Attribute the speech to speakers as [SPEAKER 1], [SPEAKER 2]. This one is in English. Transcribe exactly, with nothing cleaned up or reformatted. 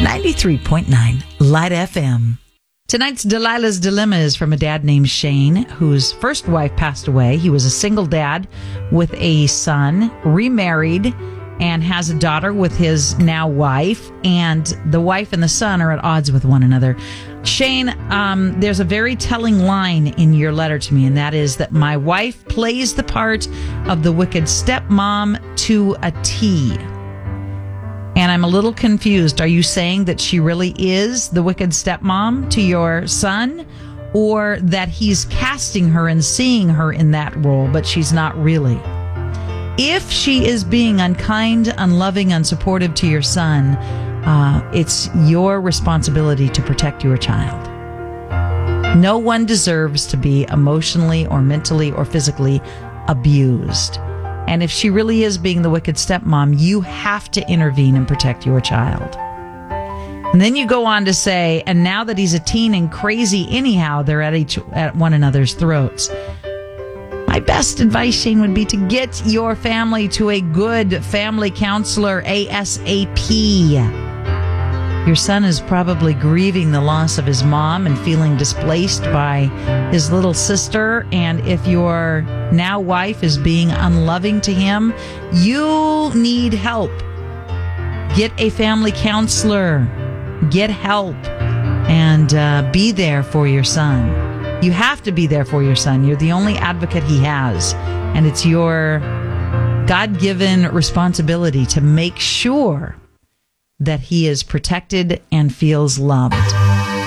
[SPEAKER 1] ninety-three point nine Light F M. Tonight's Delilah's Dilemma is from a dad named Shane, whose first wife passed away. He was a single dad with a son, remarried, and has a daughter with his now wife. And the wife and the son are at odds with one another. Shane, um, there's a very telling line in your letter to me, and that is that my wife plays the part of the wicked stepmom to a T. And I'm a little confused. Are you saying that she really is the wicked stepmom to your son, or that he's casting her and seeing her in that role, but she's not really? If she is being unkind, unloving, unsupportive to your son, uh, it's your responsibility to protect your child. No one deserves to be emotionally or mentally or physically abused. And if she really is being the wicked stepmom, you have to intervene and protect your child. And then you go on to say, and now that he's a teen and crazy anyhow, they're at each at one another's throats. My best advice, Shane, would be to get your family to a good family counselor ASAP. Your son is probably grieving the loss of his mom and feeling displaced by his little sister. And if your now wife is being unloving to him, you need help. Get a family counselor. Get help. And uh, be there for your son. You have to be there for your son. You're the only advocate he has. And it's your God-given responsibility to make sure that he is protected and feels loved.